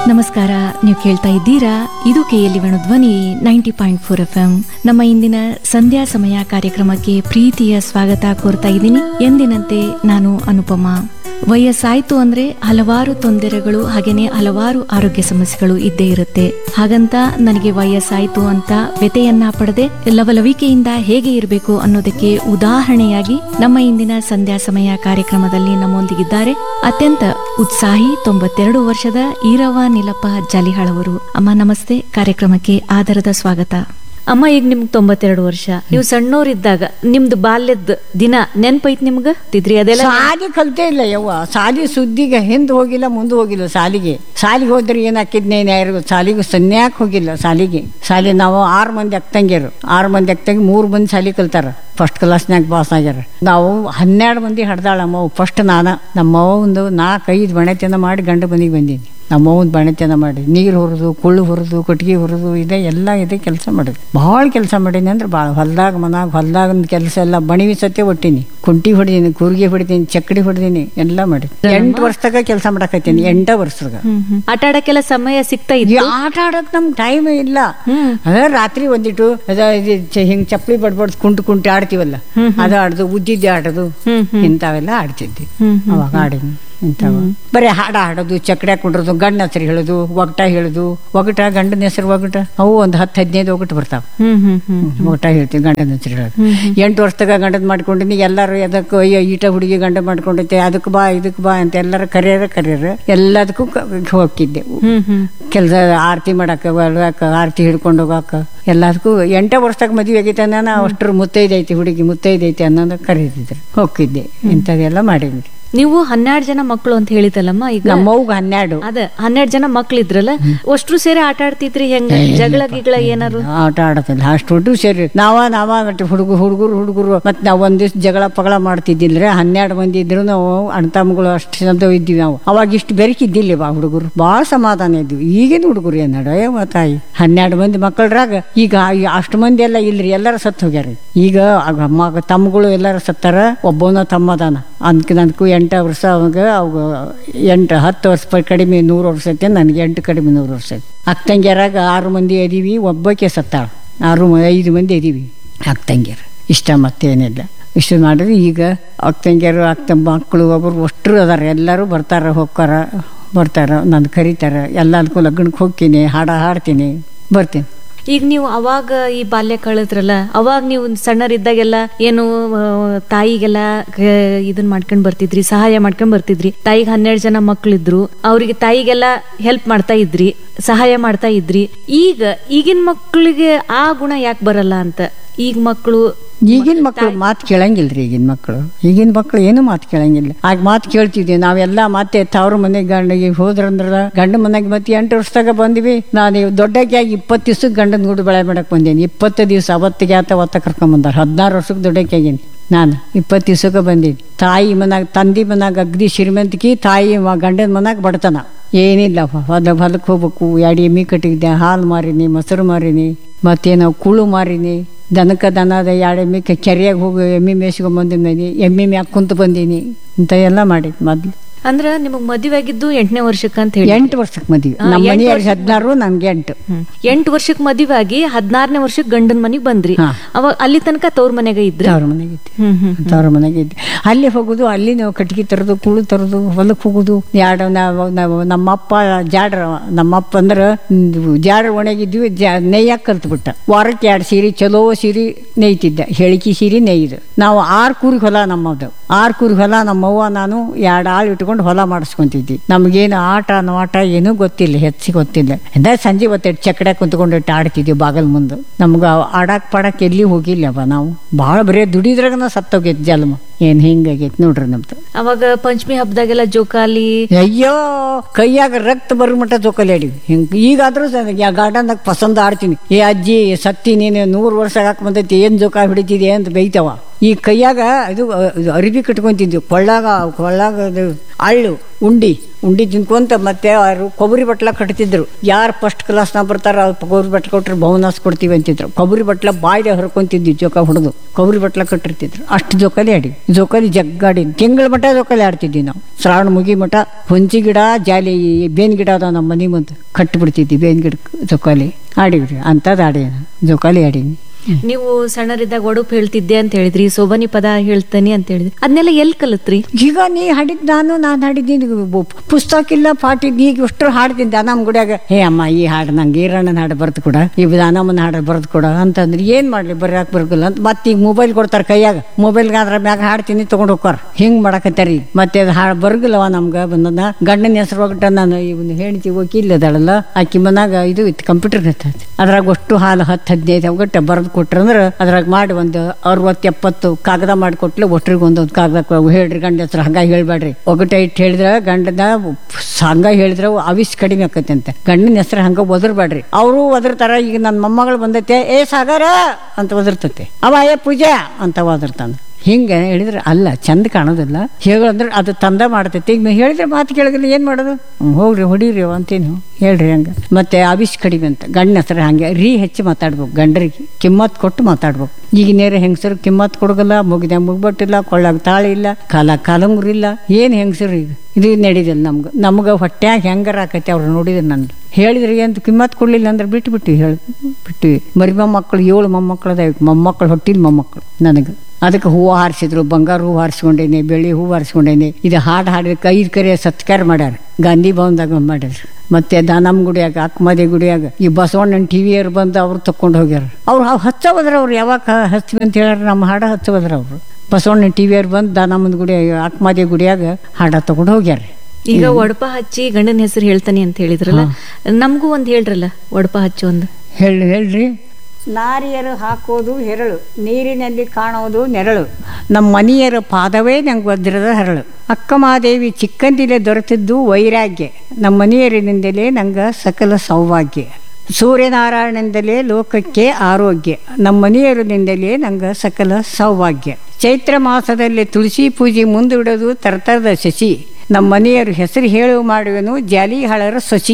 ನಮಸ್ಕಾರ. ನೀವು ಕೇಳ್ತಾ ಇದ್ದೀರಾ ಇದು KLE ಧ್ವನಿ 90.4 FM. ನಮ್ಮ ಇಂದಿನ ಸಂಧ್ಯಾ ಸಮಯ ಕಾರ್ಯಕ್ರಮಕ್ಕೆ ಪ್ರೀತಿಯ ಸ್ವಾಗತ ಕೋರ್ತಾ ಇದ್ದೀನಿ. ಎಂದಿನಂತೆ ನಾನು ಅನುಪಮಾ. ವಯಸ್ಸಾಯ್ತು ಅಂದ್ರೆ ಹಲವಾರು ತೊಂದರೆಗಳು ಹಾಗೇನೆ ಹಲವಾರು ಆರೋಗ್ಯ ಸಮಸ್ಯೆಗಳು ಇದ್ದೇ ಇರುತ್ತೆ. ಹಾಗಂತ ನನಗೆ ವಯಸ್ಸಾಯ್ತು ಅಂತ ವ್ಯತೆಯನ್ನ ಪಡೆದೆ ಲವಲವಿಕೆಯಿಂದ ಹೇಗೆ ಇರಬೇಕು ಅನ್ನೋದಕ್ಕೆ ಉದಾಹರಣೆಯಾಗಿ ನಮ್ಮ ಇಂದಿನ ಸಂಧ್ಯಾ ಸಮಯ ಕಾರ್ಯಕ್ರಮದಲ್ಲಿ ನಮ್ಮೊಂದಿಗಿದ್ದಾರೆ ಅತ್ಯಂತ ಉತ್ಸಾಹಿ 92 ವರ್ಷದ ಈರವ್ವ ನೀಲಪ್ಪ ಜಾಲಿಹಾಳವರು. ಅಮ್ಮ ನಮಸ್ತೆ, ಕಾರ್ಯಕ್ರಮಕ್ಕೆ ಆದರದ ಸ್ವಾಗತ. ಅಮ್ಮ, ಈಗ ನಿಮ್ಗೆ 92 ವರ್ಷ. ನೀವು ಸಣ್ಣೋರಿದ್ದಾಗ ನಿಮ್ದು ಬಾಲ್ಯದ ದಿನ ನೆನ್ಪೈತ್ ನಿಮ್ಗ? ತಿದ್ರಿ ಅದೆಲ್ಲ ಸಾಲಿ ಕಲ್ತೇ ಇಲ್ಲ ಯವ್ವ. ಸಾಲಿ ಸುದ್ದಿಗೆ ಹಿಂದ್ ಹೋಗಿಲ್ಲ ಮುಂದೆ ಹೋಗಿಲ್ಲ. ಸಾಲಿಗೆ ಹೋದ್ರೆ ಏನ್ ಹಾಕಿದ್ನೇನು ಯಾರಿಗೂ ಸಾಲಿಗೂ ಸನ್ಯಾಕ್ ಹೋಗಿಲ್ಲ. ಸಾಲಿ ನಾವು 6 ಮಂದಿ ಅಕ್ಕಂಗಿರು. 6 ಮಂದಿ ಅಕ್ಕಂಗಿ 3 ಮಂದಿ ಸಾಲಿ ಕಲ್ತಾರ. ಫಸ್ಟ್ ಕ್ಲಾಸ್ನಾಗ ಪಾಸ್ ಆಗ್ಯಾರ. ನಾವು 12 ಮಂದಿ ಹಡ್ದಾಳಮ್ಮ. ಫಸ್ಟ್ ನಮ್ಮವ್ವ ಒಂದು 4-5 ಬಣೆತನ ಮಾಡಿ ಗಂಡ ಮನೆಗೆ ಬಂದೀನಿ. ನಮ್ಮವ್ವನ ಬಣೆತನ ಮಾಡಿ ನೀರು ಹೊರದು, ಕುಳ್ಳು ಹೊರದು, ಕಟ್ಟಿಗೆ ಹೊರದು, ಇದೆ ಕೆಲಸ ಮಾಡಿದ್ವಿ. ಭಾಳ ಕೆಲಸ ಮಾಡೀನಿ ಅಂದ್ರೆ ಭಾಳ. ಹೊಲ್ದಾಗ ಕೆಲಸ ಎಲ್ಲ ಬಣಿವಿ ಸತ್ಯ ಒಟ್ಟಿನಿ. ಕುಂಟಿ ಹೊಡೆದೀನಿ, ಕೂರ್ಗಿ ಹೊಡಿತೀನಿ, ಚಕ್ಕಡಿ ಹೊಡೆದೀನಿ, ಎಲ್ಲ ಮಾಡಿ 8 ವರ್ಷದಾಗ ಕೆಲಸ ಮಾಡಕತ್ತೀನಿ. 8 ವರ್ಷದಾಗ ಆಟ ಆಡಕ್ಕೆಲ್ಲ ಸಮಯ ಸಿಗ್ತಾ ಇದ್ವಿ. ಆಟ ಆಡಕ್ ನಮ್ಗೆ ಟೈಮ್ ಇಲ್ಲ. ಅದ ರಾತ್ರಿ ಒಂದಿಟ್ಟು ಹಿಂಗ್ ಚಪ್ಪಲಿ ಬಡ್ಬಡ್ದು ಕುಂಟಿ ಆಡ್ತೀವಲ್ಲ, ಅದು ಆಡುದು, ಉದ್ದಿದ್ದೆ ಆಡೋದು, ಇಂಥವೆಲ್ಲ ಆಡ್ತಿದ್ವಿ ಅವಾಗ. ಆಡಿದ್ವಿ ಇಂಥವ ಬರೀ ಹಾಡೋದು, ಚಕ್ಕಡ್ಯಾಗ ಕುಂಡ್ರದು, ಗಂಡ ಹೆಸರು ಹೇಳುದು, ಒಗಟ ಗಂಡನ ಹೆಸರು ಒಗಟ. ಅವು ಒಂದು 10-15 ಒಗಟ್ಟು ಬರ್ತಾವ. ಒಗಟ ಹೇಳ್ತೀವಿ, ಗಂಡನ ಹೆಸರು ಹೇಳೋದು. 8 ವರ್ಷದಾಗ ಗಂಡದ್ ಮಾಡ್ಕೊಂಡಿನಿ. ಎಲ್ಲಾರು ಅದಕ್ಕೆ ಈಟ ಹುಡುಗಿ ಗಂಡ ಮಾಡ್ಕೊಂಡೈತೆ, ಅದಕ್ಕೆ ಬಾ ಇದಕ್ಕೆ ಬಾ ಅಂತ ಎಲ್ಲಾರು ಕರಿಯರ ಎಲ್ಲದಕ್ಕೂ ಹೋಗಿದ್ದೆ. ಕೆಲಸ ಆರತಿ ಮಾಡಾಕ, ಆರತಿ ಹಿಡ್ಕೊಂಡು ಹೋಗಾಕ, ಎಲ್ಲದಕ್ಕೂ. 8 ವರ್ಷದಾಗ ಮದುವೆ ಆಗೈತೆ ನಾನು ಅಷ್ಟ್ರ ಮುತ್ತೈದೈತಿ, ಹುಡುಗಿ ಮುತ್ತೈದೈತಿ ಅನ್ನೋದು ಕರೀತಿದ್ರು. ಹೋಗಿದ್ದೆ, ಇಂಥದ್ದೆಲ್ಲ ಮಾಡಿದ್ವಿ. ನೀವು 12 ಜನ ಮಕ್ಕಳು ಅಂತ ಹೇಳಿತಲ್ಲಮ್ಮ. ಈಗ ನಮ್ಮವ್ಗ 12. ಅದ 12 ಜನ ಮಕ್ಳಿದ್ರಲ್ಲ, ಅಷ್ಟ್ರು ಸೇರಿ ಆಟ ಆಡ್ತಿದ್ರಿ? ಹೆಂಗ ಜಗಳ ಗಿಗಳ ಏನಾರು? ಆಟ ಆಡತಿಲ್ಲ, ಅಷ್ಟು ಸೇರಿ ನಾವ ಹುಡುಗರು ಮತ್ ನಾವ್ ಒಂದ್ ದಿವ್ಸ ಜಗಳ ಪಗಳ ಮಾಡ್ತಿದ್ದಿಲ್ರಿ. 12 ಮಂದಿ ಇದ್ರು ನಾವು ಅಣ್ಣ ತಮ್ಮಗಳು ಅಷ್ಟು ಚಂದ ಇದ್ವಿ ನಾವು. ಅವಾಗ ಇಷ್ಟು ಬೆರಕಿದ್ದಿಲ್ಲ ಬಾ ಹುಡುಗರು, ಬಾಳ ಸಮಾಧಾನ ಇದ್ವಿ. ಈಗಿನ ಹುಡುಗರು ಏನ್ ನಡ ತಾಯಿ. 12 ಮಂದಿ ಮಕ್ಕಳ್ರಾಗ ಈಗ ಅಷ್ಟು ಮಂದಿ ಎಲ್ಲ ಇಲ್ರಿ, ಎಲ್ಲಾರ ಸತ್ತು ಹೋಗ್ಯಾರ. ಈಗ ತಮ್ಮಗಳು ಎಲ್ಲಾರ ಸತ್ತಾರ. ಒಬ್ಬನ ತಮ್ಮದಾನ ನನ್ಕು 8 ವರ್ಷ. ಅವಾಗ 10 ವರ್ಷ ಕಡಿಮೆ 100 ವರ್ಷ ಐತೆ. ನನಗೆ 8 ಕಡಿಮೆ 100 ವರ್ಷ ಐತೆ. ಅಕ್ಕಂಗ್ಯಾರಾಗ 6 ಮಂದಿ ಇದೀವಿ, ಒಬ್ಬಕ್ಕೆ ಸತ್ತಾಳ. 5 ಮಂದಿ ಇದೀವಿ ಅಕ್ಕಂಗ್ಯಾರ. ಇಷ್ಟ ಮತ್ತೇನಿಲ್ಲ. ಇಷ್ಟು ಮಾಡಿದ್ರೆ ಈಗ ಅಕ್ಕಂಗ್ಯಾರು ಮಕ್ಕಳು ಒಬ್ಬರು ಅಷ್ಟರು ಅದಾರ. ಎಲ್ಲರೂ ಬರ್ತಾರ ನನ್ನ ಕರೀತಾರ. ಎಲ್ಲದಕ್ಕೂ ಲಗ್ನಕ್ಕೆ ಹೋಗ್ತೀನಿ, ಹಾಡ್ತೀನಿ, ಬರ್ತೀನಿ. ಈಗ ನೀವು ಅವಾಗ ಈ ಬಾಲ್ಯ ಕಳೆದ್ರಲ್ಲ, ಅವಾಗ ನೀವು ಸಣ್ಣರಿದ್ದಾಗೆಲ್ಲ ಏನು ತಾಯಿಗೆಲ್ಲ ಇದನ್ ಮಾಡ್ಕೊಂಡ್ ಬರ್ತಿದ್ರಿ, ಸಹಾಯ ಮಾಡ್ಕೊಂಡ್ ಬರ್ತಿದ್ರಿ. ತಾಯಿಗೆ 12 ಜನ ಮಕ್ಳಿದ್ರು, ಅವ್ರಿಗೆ ತಾಯಿಗೆಲ್ಲ ಹೆಲ್ಪ್ ಮಾಡ್ತಾ ಇದ್ರಿ, ಸಹಾಯ ಮಾಡ್ತಾ ಇದ್ರಿ. ಈಗಿನ ಮಕ್ಕಳಿಗೆ ಆ ಗುಣ ಯಾಕೆ ಬರಲ್ಲ ಅಂತ? ಈಗಿನ ಮಕ್ಕಳು ಮಾತು ಕೇಳಂಗಿಲ್ರಿ. ಈಗಿನ ಮಕ್ಕಳು ಏನು ಮಾತು ಕೇಳಂಗಿಲ್ಲ. ಆಗ ಮಾತು ಕೇಳ್ತಿದ್ವಿ ನಾವೆಲ್ಲ. ಮತ್ತೆ ತವ್ರ ಮನೆಗೆ ಗಂಡಿಗೆ ಹೋದ್ರಂದ್ರ ಗಂಡ ಮನೆಗೆ ಮತ್ತೆ 8 ವರ್ಷದಾಗ ಬಂದಿವಿ. ನಾನು ದೊಡ್ಡಕ್ಕೆ ಆಗಿ 20 ದಿವ್ಸಕ್ಕೆ ಗಂಡನ ಗುಡು ಬೆಳೆ ಮಾಡಕ್ ಬಂದೇನಿ. 20 ದಿವ್ಸ ಅವತ್ತಿಗೆ ಒತ್ತ ಕರ್ಕೊಂಡ್ ಬಂದಾರ. 16 ವರ್ಷಕ್ಕೆ ದೊಡ್ಡಕ್ಕೆ ಆಗೀನಿ ನಾನು. 20 ದಿವ್ಸಕ್ಕೆ ಬಂದೀನಿ. ತಾಯಿ ಮನಾಗ, ತಂದಿ ಮನಾಗ ಅಗ್ದಿ ಶ್ರೀಮಂತಿಕೆ, ತಾಯಿ ಗಂಡನ ಮನಾಗ ಬಡತನ ಏನಿಲ್ಲ. ಹೊಲಕ್ಕೆ ಹೋಗ್ಬೇಕು. 2 ಎಮ್ಮಿ ಕಟ್ಟಿದ್ದೆ, ಹಾಲು ಮಾರಿನಿ, ಮೊಸರು ಮಾರಿನಿ, ಮತ್ತೇನೋ ಕುಳು ಮಾರಿನಿ. ದನದ 2 ಎಮ್ಮಿ ಕೆರೆಯಾಗ ಹೋಗಿ ಎಮ್ಮಿ ಮೇಯಿಸ್ಕೊಂಡ್ ಎಮ್ಮಿ ಮ್ಯಾಗ ಕುಂತು ಬಂದೀನಿ. ಇಂಥ ಎಲ್ಲ ಮಾಡಿ ಮೊದ್ಲು. ಅಂದ್ರ ನಿಮಗ್ ಮದುವೆ ಆಗಿದ್ದು 8ನೇ ವರ್ಷಕ್ಕೆ ಅಂತ ಹೇಳಿ? 8 ವರ್ಷಕ್ಕೆ ಮದುವೆ. ನಮ್ಮ ಮನೆಯವ್ರಿಗೆ 16, ನನ್ಗೆ 8. 8 ವರ್ಷಕ್ಕೆ ಮದುವೆ ಆಗಿ 16ನೇ ವರ್ಷಕ್ಕೆ ಗಂಡನ ಮನೆಗೆ ಬಂದ್ರಿ. ಅವಾಗ ಅಲ್ಲಿ ತನಕ ತವ್ರ ಮನೆಗೆ ಇದ್ರಿ? ತವ್ರ ಮನೆಗೆ ಇದ್ದೆ. ಅಲ್ಲಿ ಹೋಗುದು, ಅಲ್ಲಿ ನಾವು ಕಟ್ಟಿಗೆ ತರೋದು, ಕುಳು ತರೋದು, ಹೊಲಕ್ಕೆ ಹೋಗುದು. ನಮ್ಮಪ್ಪ ನಮ್ಮಪ್ಪ ಅಂದ್ರ ಜಾಡ್ರ ಒಣಗಿದ್ವಿ. ನೇಯ್ಯಾಕ ಕಲ್ತ್ಬಿಟ್ಟ. ವಾರಕ್ಕೆ 2 ಸೀರೆ, ಚಲೋ ಸೀರೆ ನೇಯ್ತಿದ್ದ. ಹೇಳಿಕಿ ಸೀರೆ ನೇಯ್ದು. ನಾವು 6 ಕೂರಿಗೆ ಹೊಲ ನಮ್ಮದು. 6 ಕೂರಿಗೆ ಹೊಲ. ನಮ್ಮವ್ವ ನಾನು 2 ಆಳು ಇಟ್ಕೊಂಡು ಹೊಲ ಮಾಡಿಸ್ಕೊಂತಿದ್ವಿ. ನಮ್ಗೇನು ಆಟ ಏನೂ ಗೊತ್ತಿಲ್ಲ, ಹೆಚ್ಚಿಗೆ ಗೊತ್ತಿಲ್ಲ. ಸಂಜೆ ಹೊತ್ತು ಚಕ್ಕಡೆ ಕುಂತ್ಕೊಂಡು ಆಡ್ತಿದ್ವಿ ಬಾಗಲ್ ಮುಂದೆ. ನಮ್ಗ ಪಾಡಕ್ ಎಲ್ಲಿ ಹೋಗಿಲ್ಲವ ನಾವು. ಭಾಳ ಬರೀ ದುಡಿದ್ರಾಗನ ಸತ್ತೋಗೈತಿ ಜನ್ಮ. ಏನ್ ಹಿಂಗಾಗೈತಿ ನೋಡ್ರಿ ನಮ್ದು. ಅವಾಗ ಪಂಚಮಿ ಹಬ್ಬದಾಗೆಲ್ಲ ಜೋಕಾಲಿ, ಅಯ್ಯೋ ಕೈಯಾಗ ರಕ್ತ ಬರ್ಮಟ ಜೋಕಾಲಿ ಆಡಿವಿ. ಈಗಾದ್ರೂ ಗಾರ್ಡನ್ದಾಗ ಪಸಂದ ಆಡ್ತೀನಿ. ಏ ಅಜ್ಜಿ ಸತ್ತಿ ನೀನು 100 ವರ್ಷ ಹಾಕ್ ಬಂದೈತಿ, ಏನ್ ಜೋಕಾಲಿ ಹಿಡಿತಿದೆ ಅಂತ ಬೈತಾವ. ಈ ಕೈಯಾಗ ಇದು ಅರಿಬಿ ಕಟ್ಕೊಂತಿದ್ವಿ. ಕೊಳ್ಳಾಗ ಅಳ್ಳು ಉಂಡಿ ಉಂಡಿ ತಿನ್ಕೊಂತ ಮತ್ತೆ ಅವರು ಕೊಬ್ಬರಿ ಬಟ್ಲ ಕಟ್ತಿದ್ರು. ಯಾರು ಫಸ್ಟ್ ಕ್ಲಾಸ್ನಾಗ ಬರ್ತಾರ ಕೊಬ್ಬರಿ ಬಟ್ಲ ಕೊಟ್ರೆ ಬಹುನಾಸ್ ಕೊಡ್ತೀವಿ ಅಂತಿದ್ರು. ಕೊಬ್ಬರಿ ಬಟ್ಲ ಬಾಯ್ದೆ ಹರ್ಕೊಂತಿದ್ವಿ ಜೋಕ ಹೊಡೆದು ಕೊಬ್ಬರಿ ಬಟ್ಲ ಕಟ್ಟಿರ್ತಿದ್ರು. ಅಷ್ಟು ಜೋಕಾಲಿ ಆಡಿ ಜೋಕಾಲಿ ಜಗ್ಗಾಡಿ ತಿಂಗಳ ಮಠ ಜೋಕಾಲಿ ಆಡ್ತಿದ್ವಿ ನಾವು. ಶ್ರಾವಣ ಮುಗಿ ಮಠ ಹೊಂಚಿ ಗಿಡ ಜಾಲಿ ಬೇನ್ ಗಿಡ ಅದಾವ ನಮ್ಮ ಮನೆ ಮುಂದೆ ಕಟ್ಟಿಬಿಡ್ತಿದ್ವಿ. ಬೇನ್ ಗಿಡಕ್ಕೆ ಜೋಕಾಲಿ ಆಡಿವ್ರಿ. ಅಂಥದ್ದು ಆಡಿ ಜೋಕಾಲಿ ಆಡೀನಿ. ನೀವು ಸಣ್ಣರಿದ್ದಾಗ ಒಡುಪು ಹೇಳ್ತಿದ್ದೆ ಅಂತ ಹೇಳಿದ್ರಿ, ಸೋಬನಿ ಪದ ಹೇಳ್ತಾನೆ ಅಂತ ಹೇಳಿದ್ರಿ, ಅದನ್ನೆಲ್ಲ ಎಲ್ಲಿ ಕಲಿತ್ರಿ? ಈಗ ನೀ ಹಾಡಿದ್ ನಾನು ಹಾಡಿದ್ದೀನಿ. ಪುಸ್ತಕ ಇಲ್ಲ ಪಾಠ ಈಗ ಅಷ್ಟು ಹಾಡ್ತೀನಿ. ದಾನಮ್ಮ ಗುಡಿಯಾಗ ಹೇ ಅಮ್ಮ ಈ ಹಾಡು ನಂಗೆ ಈರಣ್ಣನ ಹಾಡು ಬರ್ದು ಕೊಡ, ಈ ದಾನಮ್ಮನ ಹಾಡು ಬರ್ದು ಕೊಡ ಅಂತಂದ್ರೆ ಏನ್ ಮಾಡ್ಲಿ ಬರ್ಯಾಕ ಬರ್ಗಲ್ಲ ಅಂತ ಮತ್ತೆ ಈಗ ಮೊಬೈಲ್ ಕೊಡ್ತಾರ ಕೈಯಾಗ. ಮೊಬೈಲ್ಗೆ ಅದ್ರ ಮ್ಯಾಗ ಹಾಡ್ತೀನಿ ತಗೊಂಡ್ ಹೋಗ್ತಾರ. ಹಿಂಗ್ ಮಾಡಕತ್ತಾರಿ. ಮತ್ತೆ ಅದು ಹಾಡು ಬರ್ಗಲ್ಲವ ನಮ್ಗ ಬಂದದ. ಗಂಡನ ಹೆಸರು ಒಗಟ ನಾನು ಇವನು ಹೆಣ್ತಿ ವಕೀಲ್ ಅದಾಳಲ್ಲ ಆಕಿ ಮನಾಗ ಇದು ಇತ್ತು ಕಂಪ್ಯೂಟರ್ ಇರ್ತೈತಿ. ಅದ್ರಾಗ ಅಷ್ಟು ಹಾಲು 10-15 ಒಗಟ್ಟ ಬರ್ದು ಕೊಟ್ರಂದ್ರ ಅದ್ರಾಗ ಮಾಡಿ ಒಂದು 60-70 ಕಾಗದ ಮಾಡಿಕೊಟ್ಲೆ ಒಟ್ರಿಗೆ ಒಂದೊಂದು ಕಾಗದ ಹೇಳ್ರಿ ಗಂಡ ಹೆಸರು ಹಂಗ ಹೇಳ್ಬೇಡ್ರಿ. ಒಗಟ ಇಟ್ಟು ಹೇಳಿದ್ರ ಗಂಡನ ಹಂಗ ಹೇಳಿದ್ರ ಅವಿಸ್ ಕಡಿಮೆ ಆಕತಿ ಅಂತ. ಗಂಡನ ಹೆಸರು ಹಂಗ ಒದರ್ಬೇಡ್ರಿ. ಅವರು ಒದರ್ತಾರ. ಈಗ ನನ್ನ ಮೊಮ್ಮಗಳು ಬಂದೈತೆ ಏ ಸಾಗರ ಅಂತ ಒದರ್ತತೆ. ಅವ ಏ ಪೂಜಾ ಅಂತ ಒದರ್ತಾನ. ಹಿಂಗೆ ಹೇಳಿದ್ರೆ ಅಲ್ಲ ಚಂದ ಕಾಣೋದಿಲ್ಲ. ಹೇಳಂದ್ರೆ ಅದು ತಂದ ಮಾಡ್ತೈತಿ. ಈಗ ಹೇಳಿದ್ರೆ ಮಾತು ಕೇಳೋದಿಲ್ಲ. ಏನ್ ಮಾಡೋದು? ಹೋಗ್ರಿ ಹೊಡೀರಿ ಅಂತೀನಿ ಹೇಳ್ರಿ ಹಂಗ. ಮತ್ತೆ ಅವಿಶ್ ಕಡಿಮೆ ಅಂತ ಗಂಡನ ಹೆಸರು ಹಂಗೆ ಹೆಚ್ಚಿ ಮಾತಾಡ್ಬೇಕು. ಗಂಡರಿಗೆ ಕಿಮ್ಮತ್ ಕೊಟ್ಟು ಮಾತಾಡ್ಬೇಕು. ಈಗ ನೇರ ಹೆಂಗಸರು ಕಿಮ್ಮತ್ ಕೊಡಗಲ್ಲ. ಮುಗಿದ ಮುಗ್ಬಟ್ಟಿಲ್ಲ, ಕೊಳ್ಳಾಗ ತಾಳಿ ಇಲ್ಲ, ಕಾಲಂಗುರು ಇಲ್ಲ. ಏನ್ ಹೆಂಗಸರು ಈಗ ಇದು ನಡೀದಿಲ್ಲ. ನಮ್ಗ ಹೊಟ್ಟ್ಯಾಗ ಹೆಂಗಾರ ಆಕೈತಿ ಅವ್ರು ನೋಡಿದ್ರೆ ನನ್ಗೆ ಹೇಳಿದ್ರೆ ಅಂತ ಕಿಮ್ಮತ್ ಕೊಡ್ಲಿಲ್ಲ ಅಂದ್ರೆ ಬಿಟ್ಬಿಟ್ಟಿವಿ. ಬಿಟ್ಟಿವಿ. ಮರಿ ಮೊಮ್ಮಕ್ಕಳು 7 ಮೊಮ್ಮಕ್ಕಳು ಅದಾವ. ಮೊಮ್ಮಕ್ಕಳು ಹೊಟ್ಟಿಲ್ ಮೊಮ್ಮಕ್ಕಳು ನನಗೆ. ಅದಕ್ಕೆ ಹೂವು ಹಾರಿಸಿದ್ರು. ಬಂಗಾರ ಹೂವು ಹಾರಿಸ್ಕೊಂಡೇನೆ, ಬೆಳ್ಳಿ ಹೂವು ಹಾರಿಸ್ಕೊಂಡೇನೆ. ಇದು ಹಾಡು ಹಾಡಿದಕ್ಕೆ 5 ಕರೆ ಸತ್ಕಾರ ಮಾಡ್ಯಾರ. ಗಾಂಧಿ ಭವನದಾಗ ಮಾಡಿದ್ರು. ಮತ್ತೆ ದಾನಮ್ಮ ಗುಡಿಯಾಗ ಅಕ್ಕಮದಿ ಗುಡಿಯಾಗ ಈ ಬಸವಣ್ಣನ ಟಿವಿಯರು ಬಂದು ಅವ್ರು ತಕೊಂಡು ಹೋಗ್ಯಾರ. ಅವ್ರು ಹಚ್ಚೋದ್ರ ಅವ್ರು ಯಾವಾಗ ಹಚ್ತೀವಿ ಅಂತ ಹೇಳ್ಯಾರ. ನಮ್ಮ ಹಾಡ ಹಚ್ಚೋದ್ರ ಅವರು. ಬಸವಣ್ಣನ ಟಿವಿಯರು ಬಂದು ದಾನಮ್ಮನ ಗುಡಿಯಾಗ ಅಕ್ಕಮದಿ ಗುಡಿಯಾಗ ಹಾಡ ತಗೊಂಡು ಹೋಗ್ಯಾರ. ಈಗ ಒಡಪ ಹಚ್ಚಿ ಗಂಡನ ಹೆಸರು ಹೇಳ್ತಾನೆ ಅಂತ ಹೇಳಿದ್ರಲ್ಲ, ನಮಗೂ ಒಂದು ಹೇಳ್ರಲ್ಲ ಒಡಪ ಹಚ್ಚಿ ಒಂದು ಹೇಳ್ರಿ. ನಾರಿಯರು ಹಾಕೋದು ಹೆರಳು, ನೀರಿನಲ್ಲಿ ಕಾಣೋದು ನೆರಳು, ನಮ್ಮ ಮನೆಯರ ಪಾದವೇ ನಂಗೆ ವಜ್ರದ ಹರಳು. ಅಕ್ಕಮಾದೇವಿ ಚಿಕ್ಕಂದಿಲೆ ದೊರೆತಿದ್ದು ವೈರಾಗ್ಯ, ನಮ್ಮ ಮನೆಯರಿನಿಂದಲೇ ನಂಗೆ ಸಕಲ ಸೌಭಾಗ್ಯ. ಸೂರ್ಯನಾರಾಯಣನಿಂದಲೇ ಲೋಕಕ್ಕೆ ಆರೋಗ್ಯ, ನಮ್ಮ ಮನೆಯರಿನಿಂದಲೇ ನಂಗೆ ಸಕಲ ಸೌಭಾಗ್ಯ. ಚೈತ್ರ ಮಾಸದಲ್ಲಿ ತುಳಸಿ ಪೂಜೆ ಮುಂದೂಡೋದು ತರ್ತರದ ಶಶಿ, ನಮ್ಮ ಮನೆಯವರು ಹೆಸರು ಹೇಳು ಮಾಡುವೆನು ಜಾಲಿ ಹಳರ ಸೊಸಿ.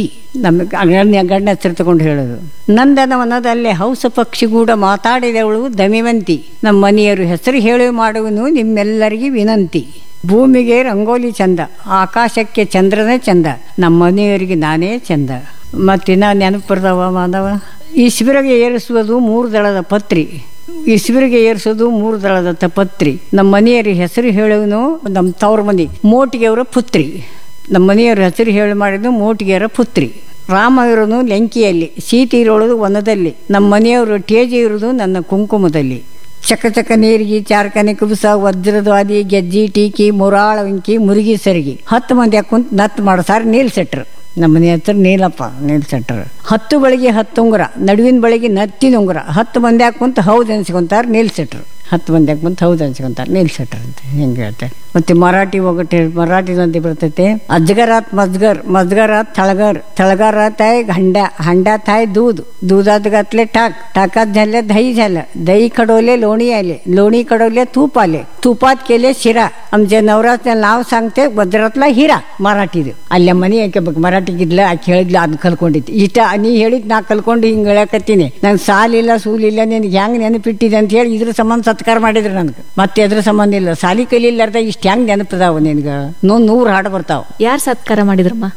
ನಮಗೆ ಗಂಡ ಹೆಸರು ತಗೊಂಡು ಹೇಳೋದು. ನಂದನವನದಲ್ಲೇ ಹಂಸ ಪಕ್ಷಿಗೂಡ ಮಾತಾಡಿದವಳು ದಮಿವಂತಿ, ನಮ್ಮ ಮನೆಯವರು ಹೆಸರು ಹೇಳು ಮಾಡುವೆನು ನಿಮ್ಮೆಲ್ಲರಿಗೆ ವಿನಂತಿ. ಭೂಮಿಗೆ ರಂಗೋಲಿ ಚಂದ, ಆಕಾಶಕ್ಕೆ ಚಂದ್ರನೇ ಚಂದ, ನಮ್ಮ ಮನೆಯವರಿಗೆ ನಾನೇ ಚಂದ. ಮತ್ತಿನ್ನ ನೆನಪುರ್ದವ ಮಾಧವ. ಈ ಶಿಬಿರಗೆ ಏರಿಸುವುದು 3 ದಳದ ಪತ್ರಿ, ಈ ಶಿಬಿರಿಗೆ ಏರಿಸೋದು 3 ದಳದ ಪತ್ರಿ. ನಮ್ಮ ಮನೆಯವ್ರ ಹೆಸರು ಹೇಳುವನು ನಮ್ಮ ತವ್ರ ಮನೆ ಮೋಟಿಗೆಯವರ ಪುತ್ರಿ. ನಮ್ಮ ಮನೆಯವ್ರ ಹೆಸರು ಹೇಳಿ ಮಾಡಿದ್ದು ಮೋಟಿಗೆಯವರ ಪುತ್ರಿ. ರಾಮ ಇರೋನು ಲಂಕಿಯಲ್ಲಿ, ಸೀತೆ ಇರೋದು ವನದಲ್ಲಿ, ನಮ್ಮ ಮನೆಯವರು ಟೇಜಿ ಇರೋದು ನನ್ನ ಕುಂಕುಮದಲ್ಲಿ. ಚಕ ನೀರಿಗೆ ಚಾರ್ಕನೆ ಕುಬುಸ ವಜ್ರದ್ವಾದಿ ಗೆಜ್ಜಿ ಟೀಕಿ ಮುರಾಳ ವಂಕಿ ಮುರುಗಿ ಸರಿಗೆ 10 ಮಂದಿ ಕುಂತ ನತ್ ಮಾಡ್ಸಾರ ನೀಲ್ ಸೆಟ್ರು. ನಮ್ಮ ಮನೆ ಹತ್ರ ನೀಲಪ್ಪ ನೀಲ್ ಸೆಟ್ರು. 10 ಬಳಿಗೆ 10 ಉಂಗುರ, ನಡುವಿನ ಬಳಿಗೆ ನತ್ತಿನ ಉಂಗುರ, 10 ಮಂದಿ ಕುಂತ ಹೌದು ಅನ್ಸ್ಕೊಂತಾರೆ ನೀಲ್ ಸೆಟ್ರು. 10 ಮಂದಿ ಕುಂತ ಹೌದು ಅನ್ಸ್ಕೊಂತಾರೆ ನೀಲ್ ಸೆಟ್ರು ಅಂತ ಹಿಂಗೆ ಹೇಳ್ತಾರೆ. ಮತ್ತೆ ಮರಾಠಿ ಒಗಟೆ ಮರಾಠಿದಂತೆ ಬರ್ತೈತೆ. ಅಜ್ಗರಾತ್ ಮಜ್ಗರ್, ಮಜ್ಗರಾತ್ ತಳಗರ್, तळगारात आहे हंड्यात आहे दूध, दुधात घातले टाकात झाले दही झालं, दही कडवले लोणी आले, लोणी कडवले तूप आले, तुपात केले शिरा, आमच्या नवराचं नाव सांगते ವಜ್ರತ್ಲ ಹೀರಾ. ಮರಾಠಿದು ಅಲ್ಲೇ ಮನೆ ಯಾಕೆ ಬೇಕು ಮರಾಠಿಗಿದ್ಲ ಆಕೆ ಹೇಳಿದ್ಲ ಅದನ್ನ ಕಲ್ಕೊಂಡಿತ್ತು. ಇಷ್ಟ ನೀ ಹೇಳಿದ್ ನಾ ಕಲ್ಕೊಂಡು ಹಿಂಗೆ ಹೇಳಕತ್ತೀನಿ. ನಂಗೆ ಸಾಲಿಲ್ಲ ಸೂಲಿಲ್ಲ, ನಿನಗೆ ಹೆಂಗೆ ನೆನಪಿಟ್ಟಿದೆ ಅಂತ ಹೇಳಿ ಇದ್ರ ಸಂಬಂಧ ಸತ್ಕಾರ ಮಾಡಿದ್ರು ನನಗೆ. ಮತ್ತೆ ಅದ್ರ ಸಂಬಂಧ ಇಲ್ಲ, ಸಾಲಿ ಕಲಿಲಾರ್ದ ಇಷ್ಟ ಹೆಂಗ್ ನೆನಪದಾವ ನಿನ್ಗೆ? 100 ಹಾಡು ಬರ್ತಾವ. ಯಾರು ಸತ್ಕಾರ ಮಾಡಿದ್ರಮ್ಮ?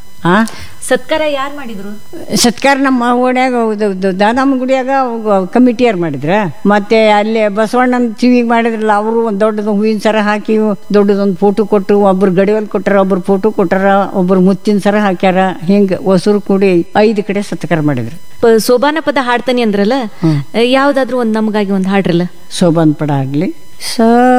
ಸತ್ಕಾರ ಯಾರು ಮಾಡಿದ್ರು? ಸತ್ಕಾರ ನಮ್ಮ ಓಣ್ಯಾಗ ದಾನಮ್ಮ ಗುಡಿಯಾಗ ಕಮಿಟಿಯರ್ ಮಾಡಿದ್ರ. ಮತ್ತೆ ಅಲ್ಲಿ ಬಸವಣ್ಣನ ಟಿವಿಗೆ ಮಾಡಿದ್ರಲ್ಲ, ಅವರು ಒಂದು ದೊಡ್ಡದು ಹೂವಿನ ಸರ ಹಾಕಿ ದೊಡ್ಡದೊಂದು ಫೋಟೋ ಕೊಟ್ಟು, ಒಬ್ರು ಗಡಿವಲ್ ಕೊಟ್ಟಾರ, ಒಬ್ರು ಫೋಟೋ ಕೊಟ್ಟಾರ, ಒಬ್ರು ಮುತ್ತಿನ ಸರ ಹಾಕ್ಯಾರ. ಹಿಂಗ ಹೊಸರು ಕೂಡಿ 5 ಕಡೆ ಸತ್ಕಾರ ಮಾಡಿದ್ರು. ಸೋಬಾನ ಪದ ಹಾಡ್ತಾನೆ ಅಂದ್ರಲ್ಲ, ಯಾವ್ದಾದ್ರು ಒಂದ್ ನಮಗಾಗಿ ಒಂದ್ ಹಾಡ್ರಲ್ಲ. ಸೋಬಾನ್ ಪದ ಆಗ್ಲಿ.